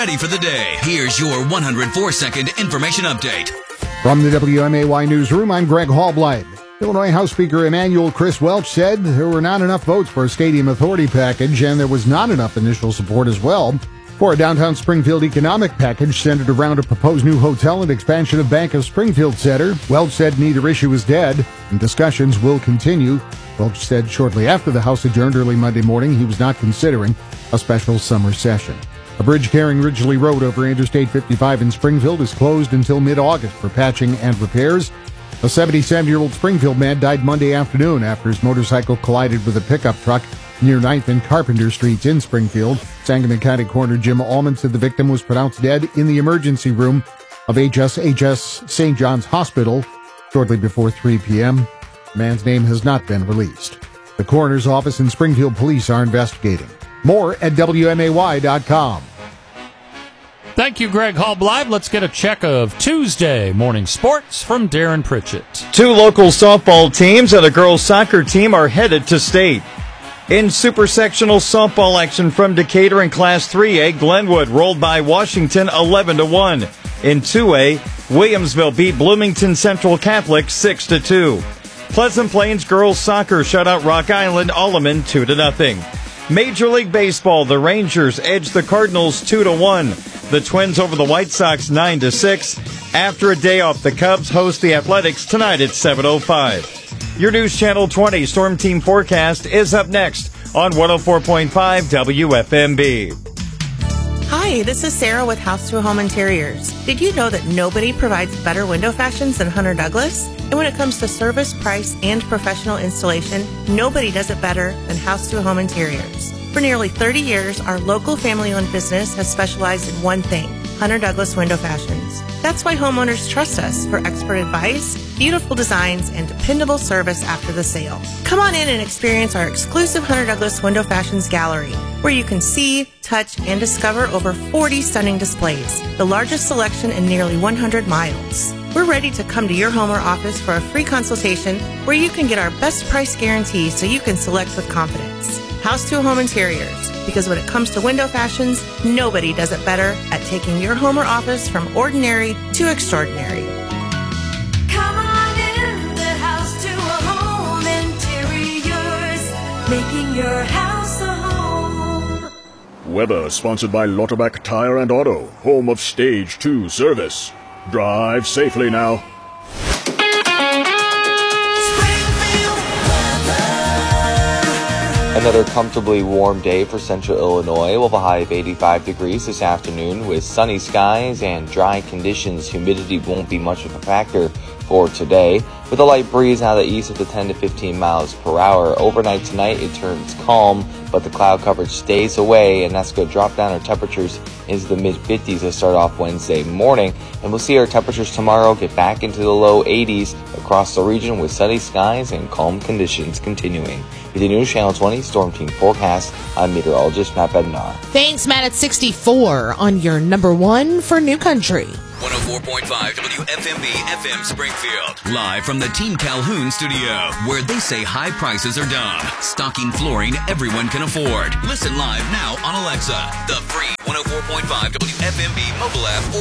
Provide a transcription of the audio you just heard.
Ready for the day. Here's your 104-second information update. From the WMAY Newsroom, I'm Greg Hallblight. Illinois House Speaker Emanuel Chris Welch said there were not enough votes for a stadium authority package, and there was not enough initial support as well for a downtown Springfield economic package centered around a proposed new hotel and expansion of Bank of Springfield Center. Welch said neither issue is dead, and discussions will continue. Welch said shortly after the House adjourned early Monday morning he was not considering a special summer session. A bridge carrying Ridgely Road over Interstate 55 in Springfield is closed until mid-August for patching and repairs. A 77-year-old Springfield man died Monday afternoon after his motorcycle collided with a pickup truck near 9th and Carpenter Streets in Springfield. Sangamon County Coroner Jim Allman said the victim was pronounced dead in the emergency room of HSHS St. John's Hospital shortly before 3 p.m. The man's name has not been released. The coroner's office and Springfield police are investigating. More at WMAY.com. Thank you, Greg Hallblight. Let's get a check of Tuesday morning sports from Darren Pritchett. Two local softball teams and a girls soccer team are headed to state. In super sectional softball action from Decatur in Class 3A, Glenwood rolled by Washington 11-1. In 2A, Williamsville beat Bloomington Central Catholic 6-2. Pleasant Plains girls soccer shut out Rock Island Alleman 2-0. Major League Baseball, the Rangers edged the Cardinals 2-1. The Twins over the White Sox 9-6. After a day off, the Cubs host the Athletics tonight at 7:05. Your News Channel 20 Storm Team forecast is up next on 104.5 WFMB. Hi, this is Sarah with House to Home Interiors. Did you know that nobody provides better window fashions than Hunter Douglas? And when it comes to service, price, and professional installation, nobody does it better than House to Home Interiors. For nearly 30 years, our local family-owned business has specialized in one thing, Hunter Douglas Window Fashions. That's why homeowners trust us for expert advice, beautiful designs, and dependable service after the sale. Come on in and experience our exclusive Hunter Douglas Window Fashions Gallery, where you can see, touch, and discover over 40 stunning displays, the largest selection in nearly 100 miles. We're ready to come to your home or office for a free consultation where you can get our best price guarantee so you can select with confidence. House to Home Interiors, because when it comes to window fashions, nobody does it better at taking your home or office from ordinary to extraordinary. Come on in the House to Home Interiors, making your house a home. Weather sponsored by Lauterbach Tire and Auto, home of Stage 2 service. Drive safely now. Another comfortably warm day for central Illinois. We'll have a high of 85 degrees this afternoon with sunny skies and dry conditions. Humidity won't be much of a factor for today. With a light breeze out of the east at the 10 to 15 miles per hour. Overnight tonight it turns calm, but the cloud coverage stays away, and that's going to drop down our temperatures into the mid-50s to start off Wednesday morning. And we'll see our temperatures tomorrow get back into the low 80s across the region with sunny skies and calm conditions continuing. With the News Channel 20 Storm Team forecast, I'm meteorologist Matt Bednar. Thanks, Matt, at 64 on your number one for New Country. 104.5 WFMB FM Springfield. Live from the Team Calhoun studio, where they say high prices are dumb. Stocking flooring everyone can afford. Listen live now on Alexa, the free 104.5 WFMB mobile app, or